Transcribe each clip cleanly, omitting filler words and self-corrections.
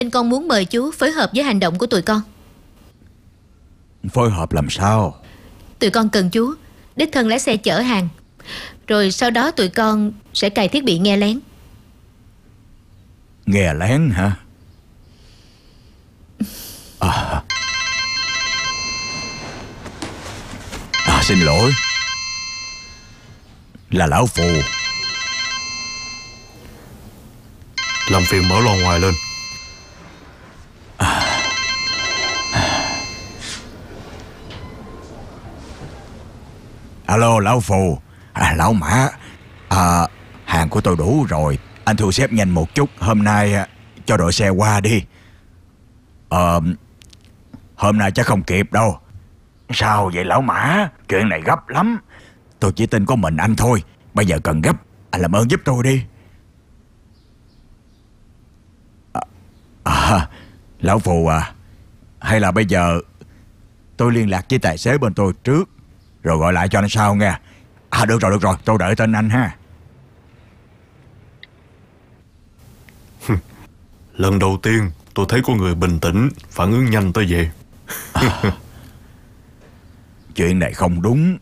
Nên con muốn mời chú phối hợp với hành động của tụi con. Phối hợp làm sao? Tụi con cần chú đích thân lái xe chở hàng, rồi sau đó tụi con sẽ cài thiết bị nghe lén. Nghe lén hả? Xin lỗi. Là lão Phù. Làm phiền mở loa ngoài lên. Alo lão Phù. Lão Mã. Hàng của tôi đủ rồi. Anh thu xếp nhanh một chút. Hôm nay cho đội xe qua đi. Hôm nay chắc không kịp đâu. Sao vậy lão Mã? Chuyện này gấp lắm. Tôi chỉ tin có mình anh thôi. Bây giờ cần gấp. Anh làm ơn giúp tôi đi. Lão Phù hay là bây giờ tôi liên lạc với tài xế bên tôi trước, rồi gọi lại cho anh sau nghe. Được rồi, tôi đợi tên anh ha. Lần đầu tiên tôi thấy có người bình tĩnh, phản ứng nhanh tới vậy. Chuyện này không đúng.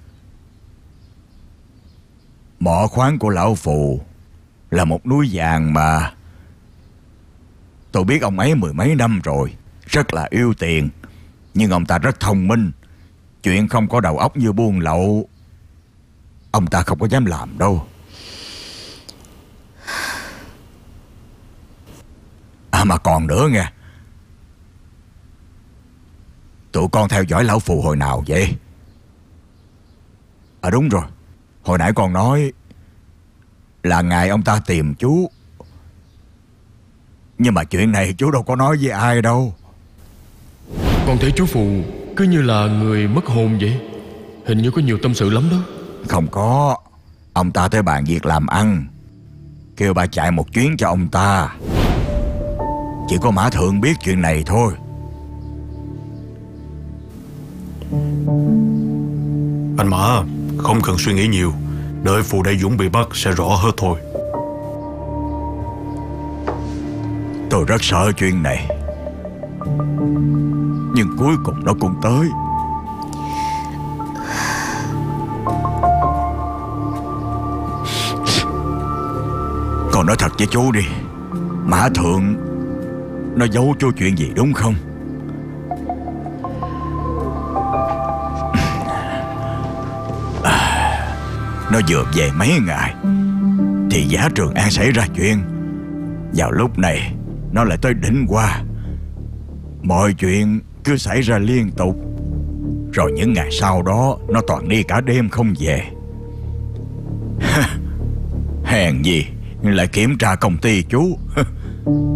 Mỏ khoáng của lão Phù là một núi vàng mà. Tôi biết ông ấy mười mấy năm rồi, rất là yêu tiền. Nhưng ông ta rất thông minh. Chuyện không có đầu óc như buôn lậu, ông ta không có dám làm đâu. Mà còn nữa nghe. Tụi con theo dõi lão Phù hồi nào vậy? Đúng rồi. Hồi nãy con nói là ngày ông ta tìm chú. Nhưng mà chuyện này chú đâu có nói với ai đâu. Con thấy chú Phù cứ như là người mất hồn vậy. Hình như có nhiều tâm sự lắm đó. Không có. Ông ta tới bàn việc làm ăn, kêu bà chạy một chuyến cho ông ta. Chỉ có Mã Thượng biết chuyện này thôi. Anh Mã, không cần suy nghĩ nhiều. Đợi Phù Đại Dũng bị bắt sẽ rõ hết thôi. Tôi rất sợ chuyện này, nhưng cuối cùng nó cũng tới. Con nói thật với chú đi, Mã Thượng nó giấu chú chuyện gì đúng không? Nó vừa về mấy ngày thì Giả Trường An xảy ra chuyện. Vào lúc này nó lại tới Định Hoa. Mọi chuyện cứ xảy ra liên tục. Rồi những ngày sau đó nó toàn đi cả đêm không về. Hèn gì lại kiểm tra công ty chú.